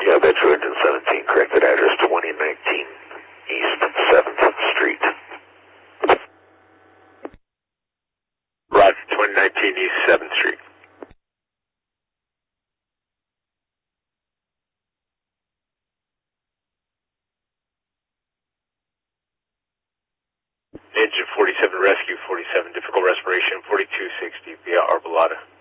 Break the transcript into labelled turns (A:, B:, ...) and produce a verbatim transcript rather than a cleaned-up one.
A: Yeah, that's two seventeen, corrected address twenty nineteen East seventh Street.
B: Roger, twenty nineteen East seventh Street. Engine forty-seven Rescue, forty-seven difficult respiration, forty-two sixty via Arbolada.